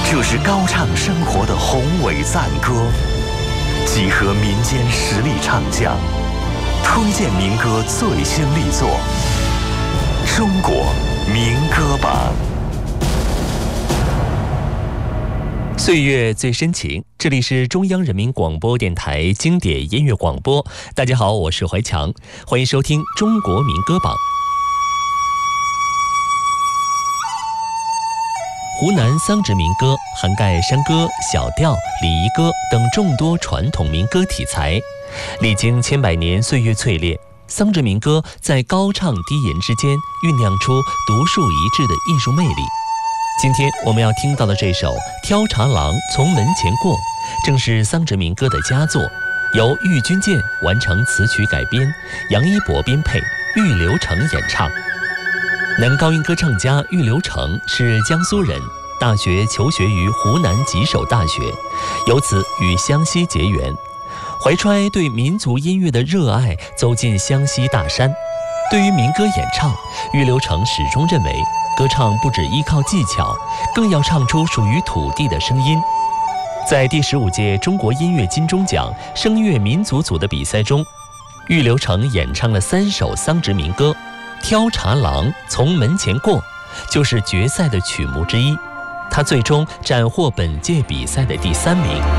这是高唱生活的宏伟赞歌，集合民间实力唱将，推荐民歌最新力作《中国民歌榜》。 岁月最深情，这里是中央人民广播电台经典音乐广播。大家好，我是怀强，欢迎收听《中国民歌榜》。湖南桑植民歌涵盖山歌、小调、礼仪歌等众多传统民歌题材，历经千百年岁月淬炼，桑植民歌在高唱低吟之间酝酿出独树一帜的艺术魅力。今天我们要听到的这首《挑茶郎从门前过》，正是桑植民歌的佳作，由郁钧剑完成词曲改编，杨一博编配，郁留成演唱。男高音歌唱家郁留成是江苏人，大学求学于湖南吉首大学，由此与湘西结缘。怀揣对民族音乐的热爱，走进湘西大山。对于民歌演唱，郁留成始终认为，歌唱不只依靠技巧，更要唱出属于土地的声音。在第15届中国音乐金钟奖声乐民族组的比赛中，郁留成演唱了3首桑植民歌，《挑茶郎从门前过》就是决赛的曲目之一。他最终斩获本届比赛的第3名。